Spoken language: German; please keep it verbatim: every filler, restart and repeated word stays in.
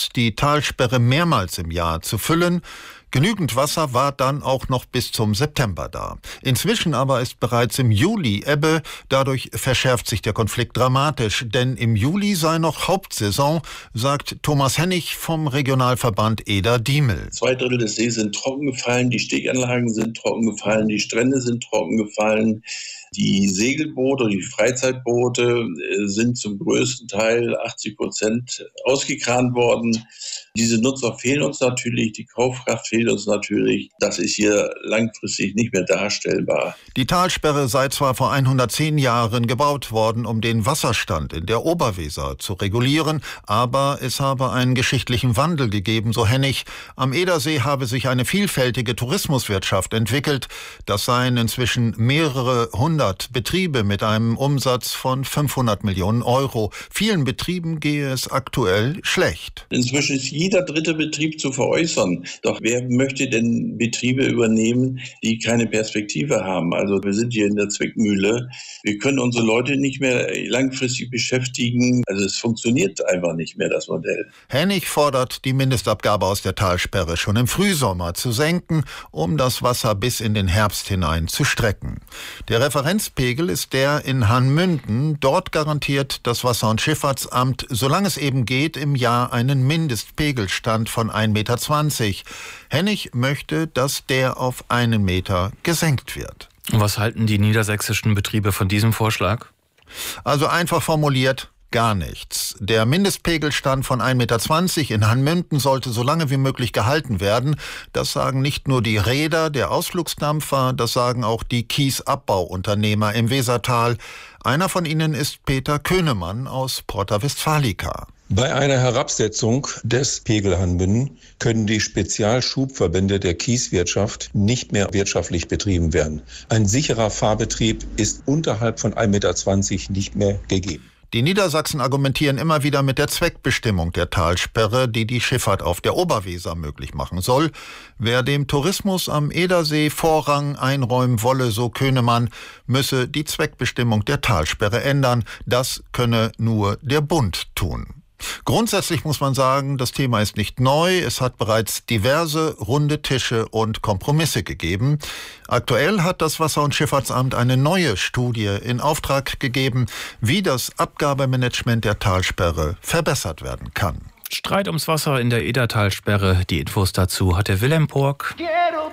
Beschluss, die Talsperre mehrmals im Jahr zu füllen. Genügend Wasser war dann auch noch bis zum September da. Inzwischen aber ist bereits im Juli Ebbe. Dadurch verschärft sich der Konflikt dramatisch. Denn im Juli sei noch Hauptsaison, sagt Thomas Hennig vom Regionalverband Eder-Diemel. Zwei Drittel des Sees sind trocken gefallen, die Steganlagen sind trocken gefallen, die Strände sind trocken gefallen. Die Segelboote und die Freizeitboote sind zum größten Teil achtzig Prozent ausgekrant worden. Diese Nutzer fehlen uns natürlich, die Kaufkraft fehlt uns natürlich. Das ist hier langfristig nicht mehr darstellbar. Die Talsperre sei zwar vor hundertzehn Jahren gebaut worden, um den Wasserstand in der Oberweser zu regulieren, aber es habe einen geschichtlichen Wandel gegeben, so Hennig. Am Edersee habe sich eine vielfältige Tourismuswirtschaft entwickelt. Das seien inzwischen mehrere hundert Betriebe mit einem Umsatz von fünfhundert Millionen Euro. Vielen Betrieben gehe es aktuell schlecht. Inzwischen ist jeder dritte Betrieb zu veräußern. Doch wer möchte denn Betriebe übernehmen, die keine Perspektive haben? Also wir sind hier in der Zwickmühle. Wir können unsere Leute nicht mehr langfristig beschäftigen. Also es funktioniert einfach nicht mehr, das Modell. Hennig fordert, die Mindestabgabe aus der Talsperre schon im Frühsommer zu senken, um das Wasser bis in den Herbst hinein zu strecken. Der Referenzpegel ist der in Hanmünden. Dort garantiert das Wasser- und Schifffahrtsamt, solange es eben geht, im Jahr einen Mindestpegelstand von ein Meter zwanzig. Hennig möchte, dass der auf einen Meter gesenkt wird. Was halten die niedersächsischen Betriebe von diesem Vorschlag? Also einfach formuliert, gar nichts. Der Mindestpegelstand von ein Meter zwanzig in Hanmünden sollte so lange wie möglich gehalten werden. Das sagen nicht nur die Reeder der Ausflugsdampfer, das sagen auch die Kiesabbauunternehmer im Wesertal. Einer von ihnen ist Peter Könemann aus Porta Westfalica. Bei einer Herabsetzung des Pegel Hanmünden können die Spezialschubverbände der Kieswirtschaft nicht mehr wirtschaftlich betrieben werden. Ein sicherer Fahrbetrieb ist unterhalb von ein Meter zwanzig nicht mehr gegeben. Die Niedersachsen argumentieren immer wieder mit der Zweckbestimmung der Talsperre, die die Schifffahrt auf der Oberweser möglich machen soll. Wer dem Tourismus am Edersee Vorrang einräumen wolle, so Könemann, müsse die Zweckbestimmung der Talsperre ändern. Das könne nur der Bund tun. Grundsätzlich muss man sagen, das Thema ist nicht neu. Es hat bereits diverse runde Tische und Kompromisse gegeben. Aktuell hat das Wasser- und Schifffahrtsamt eine neue Studie in Auftrag gegeben, wie das Abgabemanagement der Talsperre verbessert werden kann. Streit ums Wasser in der Edertalsperre. Die Infos dazu hatte Wilhelm Pork. Yeah.